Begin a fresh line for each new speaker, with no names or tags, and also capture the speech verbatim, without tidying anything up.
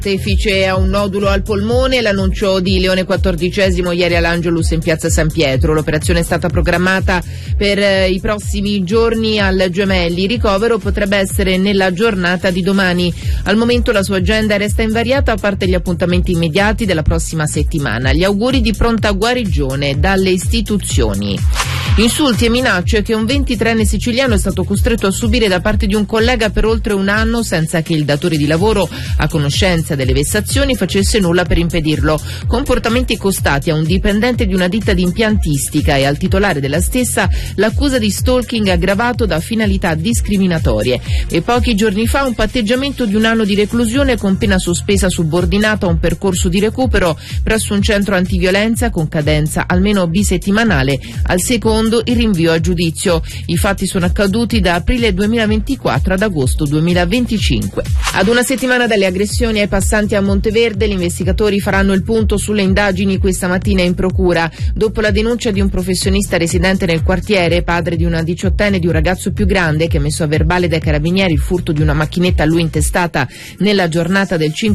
Tefice ha un nodulo al polmone, l'annuncio di Leone quattordicesimo ieri all'Angelus in piazza San Pietro. L'operazione è stata programmata per eh, i prossimi giorni al Gemelli. Il ricovero potrebbe essere nella giornata di domani. Al momento la sua agenda resta invariata, a parte gli appuntamenti immediati della prossima settimana. Gli auguri di pronta guarigione dalle istituzioni. Insulti e minacce che un ventitreenne siciliano è stato costretto a subire da parte di un collega per oltre un anno senza che il datore di lavoro, a conoscenza delle vessazioni, facesse nulla per impedirlo. Comportamenti costati a un dipendente di una ditta di impiantistica e al titolare della stessa l'accusa di stalking aggravato da finalità discriminatorie. E pochi giorni fa un patteggiamento di un anno di reclusione con pena sospesa subordinata a un percorso di recupero presso un centro antiviolenza con cadenza almeno bisettimanale, al secondo il rinvio a giudizio. I fatti sono accaduti da aprile duemilaventiquattro ad agosto duemilaventicinque. Ad una settimana dalle aggressioni ai passanti a Monteverde, gli investigatori faranno il punto sulle indagini questa mattina in procura. Dopo la denuncia di un professionista residente nel quartiere, padre di una diciottenne e di un ragazzo più grande, che ha messo a verbale dai carabinieri il furto di una macchinetta a lui intestata nella giornata del cinque